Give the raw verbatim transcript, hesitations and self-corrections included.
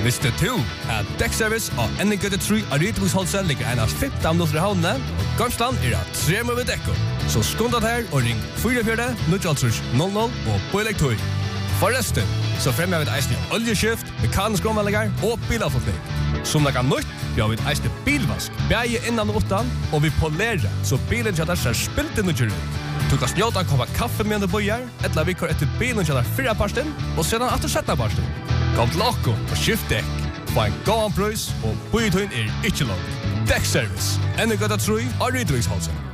Visste du at Dekkservice og Ennegøtte tre av Rydviksholset ligger en av femten minutter i havnene, og Gamsland er av tre med dekko. Så skundet her og ring fire fire null null null og på elektroi. Forresten, så fremmer vi et eisende oljeskift, mekanisk omvallinger og bilavfotning. Som det kan nytt, vi har vi et eisende bilvask, bæge innan og utan, og vi polerer, så bilen kjøtter ser spilt inn og kjører ut. Du kan snjåta en koppa kaffe med du bøyer, eller vi kår etter bilen kjøtter fyrre parsten, og sedan atter sjette parsten. Kom til okko og skift dekk. Få en gåan prøys, og bøyetøyen er ikke langt. Dekkservice. Ennegøtta tre av Rydviksholset.